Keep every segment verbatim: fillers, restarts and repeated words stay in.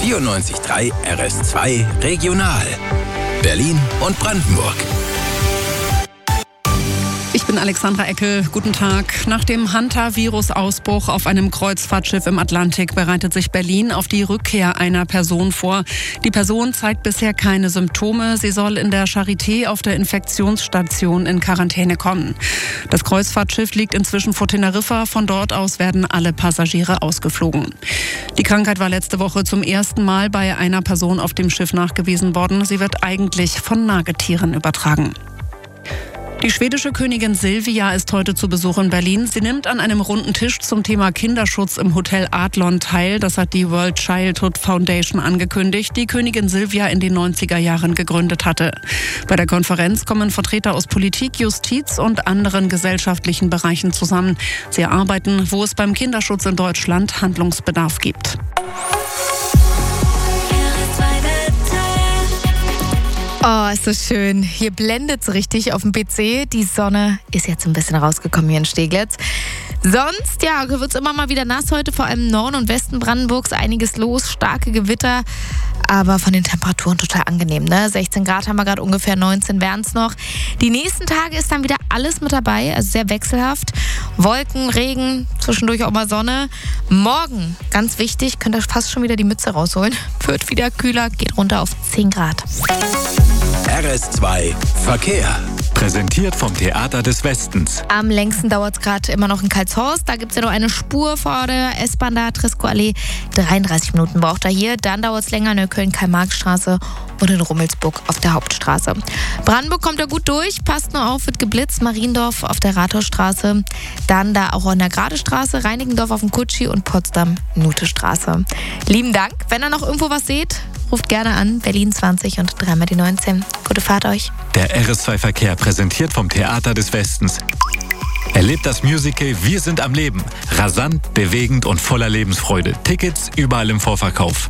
vierundneunzig Komma drei R S zwei Regional. Berlin und Brandenburg. Ich bin Alexandra Eckel. Guten Tag. Nach dem Hantavirus-Ausbruch auf einem Kreuzfahrtschiff im Atlantik bereitet sich Berlin auf die Rückkehr einer Person vor. Die Person zeigt bisher keine Symptome. Sie soll in der Charité auf der Infektionsstation in Quarantäne kommen. Das Kreuzfahrtschiff liegt inzwischen vor Teneriffa. Von dort aus werden alle Passagiere ausgeflogen. Die Krankheit war letzte Woche zum ersten Mal bei einer Person auf dem Schiff nachgewiesen worden. Sie wird eigentlich von Nagetieren übertragen. Die schwedische Königin Silvia ist heute zu Besuch in Berlin. Sie nimmt an einem runden Tisch zum Thema Kinderschutz im Hotel Adlon teil. Das hat die World Childhood Foundation angekündigt, die Königin Silvia in den neunziger Jahren gegründet hatte. Bei der Konferenz kommen Vertreter aus Politik, Justiz und anderen gesellschaftlichen Bereichen zusammen. Sie erarbeiten, wo es beim Kinderschutz in Deutschland Handlungsbedarf gibt. Oh, ist so schön. Hier blendet es richtig auf dem P C. Die Sonne ist jetzt ein bisschen rausgekommen hier in Steglitz. Sonst, ja, wird es immer mal wieder nass heute, vor allem im Norden und Westen Brandenburgs. Einiges los, starke Gewitter, aber von den Temperaturen total angenehm, ne? sechzehn Grad haben wir gerade, ungefähr neunzehn wären es noch. Die nächsten Tage ist dann wieder alles mit dabei, also sehr wechselhaft. Wolken, Regen, zwischendurch auch mal Sonne. Morgen, ganz wichtig, könnt ihr fast schon wieder die Mütze rausholen. Wird wieder kühler, geht runter auf zehn Grad. R S zwei Verkehr. Präsentiert vom Theater des Westens. Am längsten dauert es gerade immer noch in Karlshorst. Da gibt es ja noch eine Spur vor der S-Bahn da, Trisko-Allee. dreiunddreißig Minuten braucht er hier. Dann dauert es länger in der Köln-Karl-Marx-Straße und in Rummelsburg auf der Hauptstraße. Brandenburg kommt da gut durch. Passt nur auf, wird geblitzt. Mariendorf auf der Rathausstraße. Dann da auch an der Gradestraße. Reinickendorf auf dem Kutschi und Potsdam Nutestraße. Lieben Dank. Wenn ihr noch irgendwo was seht, ruft gerne an. Berlin zwanzig und dreimal die neunzehn. Gute Fahrt euch. Der R S zwei Verkehr, präsentiert vom Theater des Westens. Erlebt das Musical Wir sind am Leben. Rasant, bewegend und voller Lebensfreude. Tickets überall im Vorverkauf.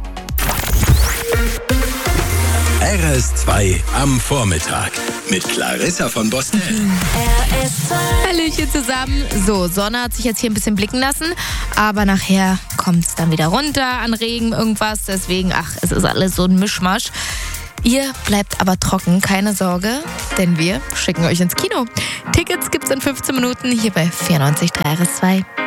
R S zwei am Vormittag mit Clarissa von Bostel. Hallöchen zusammen. So, Sonne hat sich jetzt hier ein bisschen blicken lassen, aber nachher kommt es dann wieder runter an Regen, irgendwas. Deswegen, ach, es ist alles so ein Mischmasch. Ihr bleibt aber trocken, keine Sorge, denn wir schicken euch ins Kino. Tickets gibt's in fünfzehn Minuten hier bei vierundneunzig Komma drei R S zwei.